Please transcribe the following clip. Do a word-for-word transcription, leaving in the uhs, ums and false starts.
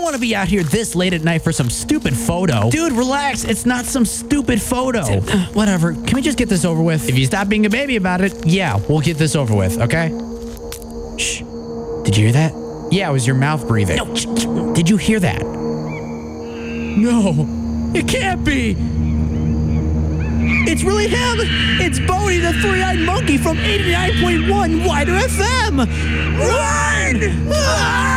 want to be out here this late at night for some stupid photo. Dude, relax. It's not some stupid photo. Whatever. Can we just get this over with? If you stop being a baby about it, yeah, we'll get this over with, okay? Shh. Did you hear that? Yeah, it was your mouth breathing. No. Shh, shh. Did you hear that? No. It can't be. It's really him. It's Bodie, the three-eyed monkey from eighty-nine point one Wider F M. Run! Ah!